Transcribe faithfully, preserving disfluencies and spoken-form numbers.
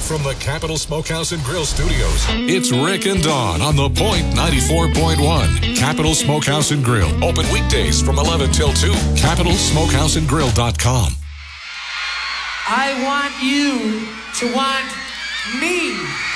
Live from the Capital Smokehouse and Grill Studios, it's Rick and Dawn on The Point ninety-four point one. Capital Smokehouse and Grill. Open weekdays from eleven till two. capital smokehouse and grill dot com. I want you to want me.